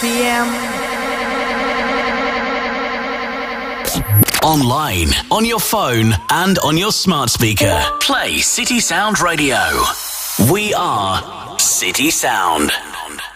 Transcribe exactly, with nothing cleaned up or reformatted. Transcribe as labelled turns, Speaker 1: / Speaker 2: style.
Speaker 1: p m.
Speaker 2: Online, on your phone, and on your smart speaker. Play City Sound Radio. We are City Sound.